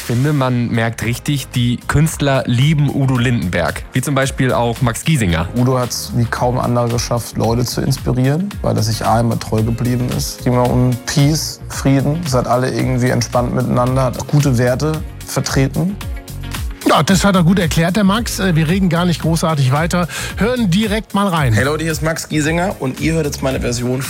finde, man merkt richtig, die Künstler lieben Udo Lindenberg. Wie zum Beispiel auch Max Giesinger. Udo hat es wie kaum anderer geschafft, Leute zu inspirieren, weil er sich immer treu geblieben ist. Immer um Peace, Frieden, seid alle irgendwie entspannt miteinander, hat auch gute Werte vertreten. Ja, das hat er gut erklärt, der Max. Wir reden gar nicht großartig weiter, hören direkt mal rein. Hey Leute, hier ist Max Giesinger und ihr hört jetzt meine Version